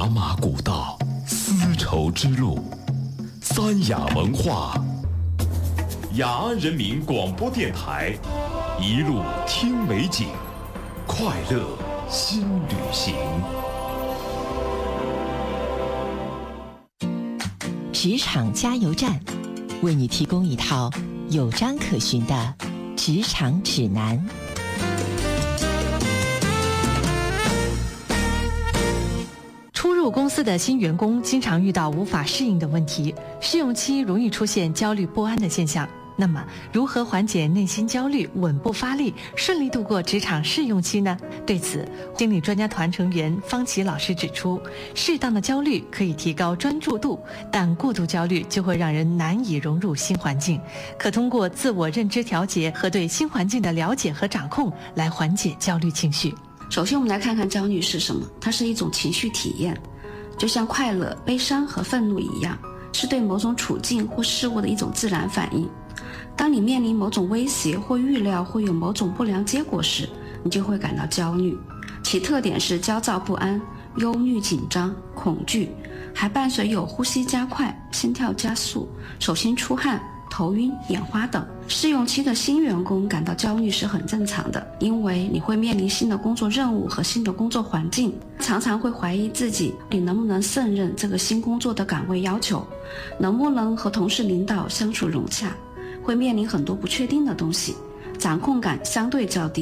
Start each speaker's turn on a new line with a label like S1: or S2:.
S1: 茶马古道，丝绸之路，三雅文化，雅安人民广播电台，一路听美景，快乐新旅行。
S2: 职场加油站，为你提供一套有章可循的职场指南。
S3: 初入公司的新员工经常遇到无法适应的问题，试用期容易出现焦虑不安的现象。那么，如何缓解内心焦虑，稳步发力，顺利度过职场试用期呢？对此，心理专家团成员方琦老师指出，适当的焦虑可以提高专注度，但过度焦虑就会让人难以融入新环境。可通过自我认知调节和对新环境的了解和掌控来缓解焦虑情绪。
S4: 首先，我们来看看焦虑是什么。它是一种情绪体验，就像快乐、悲伤和愤怒一样，是对某种处境或事物的一种自然反应。当你面临某种威胁或预料会有某种不良结果时，你就会感到焦虑。其特点是焦躁不安、忧虑紧张、恐惧，还伴随有呼吸加快、心跳加速、手心出汗、头晕、眼花等。试用期的新员工感到焦虑是很正常的，因为你会面临新的工作任务和新的工作环境，常常会怀疑自己你能不能胜任这个新工作的岗位要求，能不能和同事领导相处融洽，会面临很多不确定的东西，掌控感相对较低。